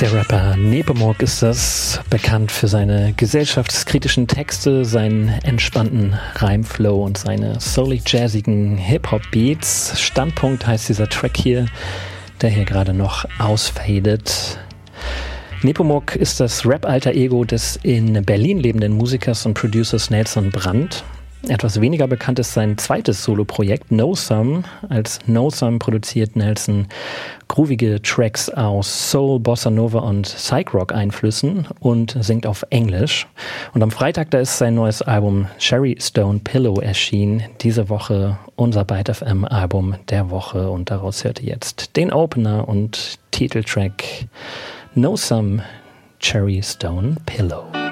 Der Rapper Nepomuk ist das, bekannt für seine gesellschaftskritischen Texte, seinen entspannten Reimflow und seine soulig-jazzigen Hip-Hop-Beats. Standpunkt heißt dieser Track hier, der hier gerade noch ausfadet. Nepomuk ist das Rap-Alter-Ego des in Berlin lebenden Musikers und Producers Nelson Brandt. Etwas weniger bekannt ist sein zweites Soloprojekt No Some. Als No Some produziert Nelson groovige Tracks aus Soul, Bossa Nova und Psych-Rock-Einflüssen und singt auf Englisch. Und am Freitag, da ist sein neues Album Cherry Stone Pillow erschienen. Diese Woche unser Byte FM Album der Woche und daraus hört ihr jetzt den Opener und Titeltrack No Some, Cherry Stone Pillow.